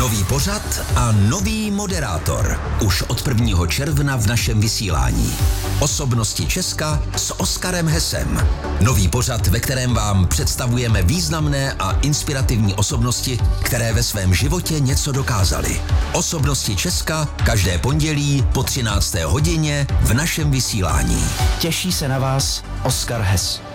Nový pořad a nový moderátor. Už od 1. června v našem vysílání. Osobnosti Česka s Oskarem Hessem. Nový pořad, ve kterém vám představujeme významné a inspirativní osobnosti, které ve svém životě něco dokázaly. Osobnosti Česka každé pondělí po 13. hodině v našem vysílání. Těší se na vás Oskar Hess.